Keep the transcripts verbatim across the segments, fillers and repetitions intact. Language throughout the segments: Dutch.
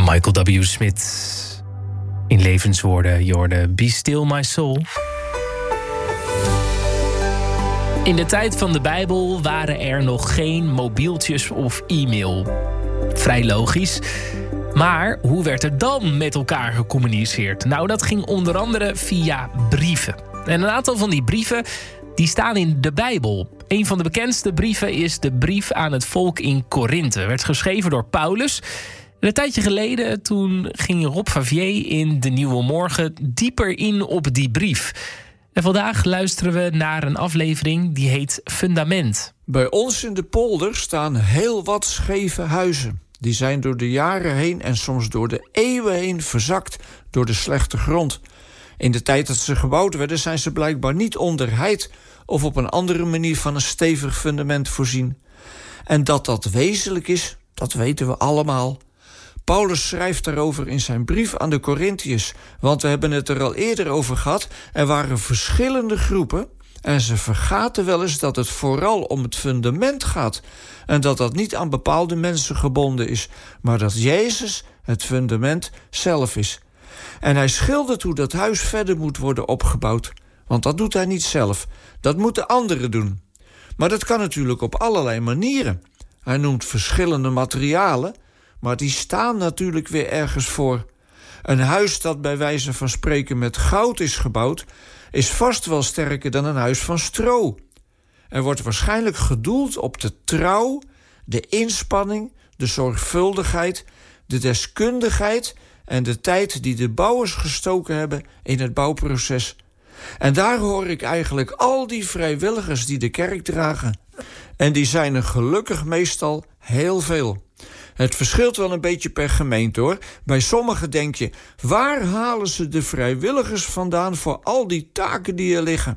Michael W. Smith. In levenswoorden, je hoorde Be Still My Soul. In de tijd van de Bijbel waren er nog geen mobieltjes of e-mail. Vrij logisch. Maar hoe werd er dan met elkaar gecommuniceerd? Nou, dat ging onder andere via brieven. En een aantal van die brieven die staan in de Bijbel. Een van de bekendste brieven is de brief aan het volk in Korinthe. Werd geschreven door Paulus. En een tijdje geleden toen ging Rob Favier in De Nieuwe Morgen dieper in op die brief. En vandaag luisteren we naar een aflevering die heet Fundament. Bij ons in de polder staan heel wat scheve huizen. Die zijn door de jaren heen en soms door de eeuwen heen verzakt door de slechte grond. In de tijd dat ze gebouwd werden zijn ze blijkbaar niet onderheid of op een andere manier van een stevig fundament voorzien. En dat dat wezenlijk is, dat weten we allemaal. Paulus schrijft daarover in zijn brief aan de Korintiërs, want we hebben het er al eerder over gehad. Er waren verschillende groepen en ze vergaten wel eens dat het vooral om het fundament gaat. En dat dat niet aan bepaalde mensen gebonden is, maar dat Jezus het fundament zelf is. En hij schildert hoe dat huis verder moet worden opgebouwd. Want dat doet hij niet zelf, dat moeten anderen doen. Maar dat kan natuurlijk op allerlei manieren. Hij noemt verschillende materialen, maar die staan natuurlijk weer ergens voor. Een huis dat bij wijze van spreken met goud is gebouwd, is vast wel sterker dan een huis van stro. Er wordt waarschijnlijk gedoeld op de trouw, de inspanning, de zorgvuldigheid, de deskundigheid en de tijd die de bouwers gestoken hebben in het bouwproces. En daar hoor ik eigenlijk al die vrijwilligers die de kerk dragen. En die zijn er gelukkig meestal heel veel. Het verschilt wel een beetje per gemeente, hoor. Bij sommigen denk je, waar halen ze de vrijwilligers vandaan voor al die taken die er liggen?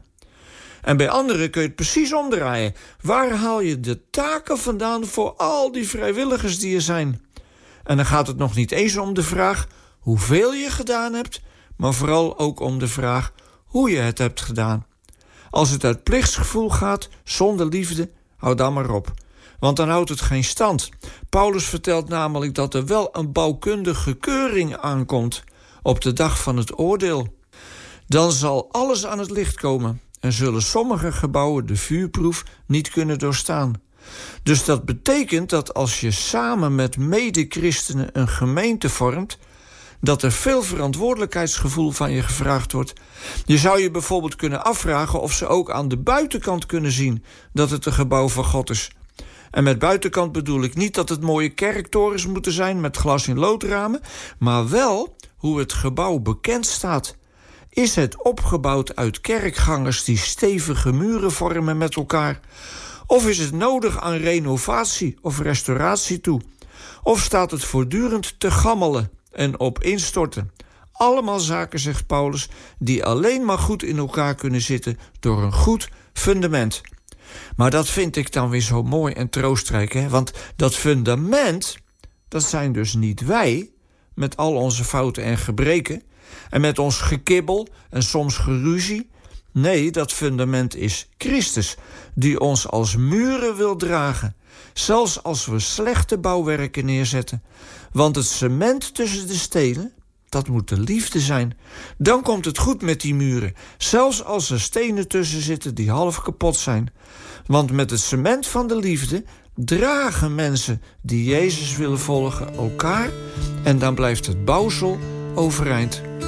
En bij anderen kun je het precies omdraaien. Waar haal je de taken vandaan voor al die vrijwilligers die er zijn? En dan gaat het nog niet eens om de vraag hoeveel je gedaan hebt, maar vooral ook om de vraag hoe je het hebt gedaan. Als het uit plichtsgevoel gaat, zonder liefde, hou dan maar op. Want dan houdt het geen stand. Paulus vertelt namelijk dat er wel een bouwkundige keuring aankomt op de dag van het oordeel. Dan zal alles aan het licht komen en zullen sommige gebouwen de vuurproef niet kunnen doorstaan. Dus dat betekent dat als je samen met mede-christenen een gemeente vormt, dat er veel verantwoordelijkheidsgevoel van je gevraagd wordt. Je zou je bijvoorbeeld kunnen afvragen of ze ook aan de buitenkant kunnen zien dat het een gebouw van God is. En met buitenkant bedoel ik niet dat het mooie kerktorens moeten zijn met glas in loodramen, maar wel hoe het gebouw bekend staat. Is het opgebouwd uit kerkgangers die stevige muren vormen met elkaar? Of is het nodig aan renovatie of restauratie toe? Of staat het voortdurend te gammelen en op instorten? Allemaal zaken, zegt Paulus, die alleen maar goed in elkaar kunnen zitten door een goed fundament. Maar dat vind ik dan weer zo mooi en troostrijk, hè? Want dat fundament, dat zijn dus niet wij, met al onze fouten en gebreken, en met ons gekibbel en soms geruzie. Nee, dat fundament is Christus, die ons als muren wil dragen, zelfs als we slechte bouwwerken neerzetten. Want het cement tussen de stenen, dat moet de liefde zijn. Dan komt het goed met die muren, zelfs als er stenen tussen zitten die half kapot zijn. Want met het cement van de liefde dragen mensen die Jezus willen volgen elkaar en dan blijft het bouwsel overeind.